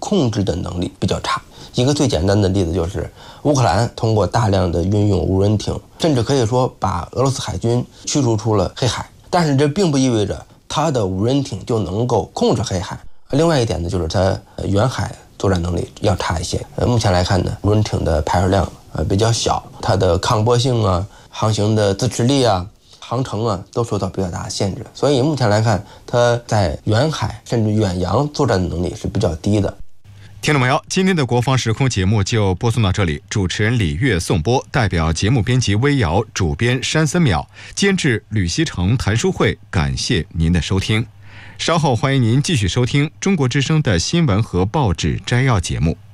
控制的能力比较差。一个最简单的例子就是乌克兰通过大量的运用无人艇，甚至可以说把俄罗斯海军驱逐出了黑海，但是这并不意味着它的无人艇就能够控制黑海。另外一点呢，就是它远海作战能力要差一些。目前来看呢，无人艇的排水量比较小，它的抗波性啊、航行的自持力啊、航程啊都受到比较大的限制，所以目前来看，它在远海甚至远洋作战的能力是比较低的。 听众朋友，今天的国防时空节目就播送到这里，主持人李悦颂播，代表节目编辑微瑶，主编山森淼，监制吕锡成、谭书慧，感谢您的收听。稍后欢迎您继续收听中国之声的新闻和报纸摘要节目。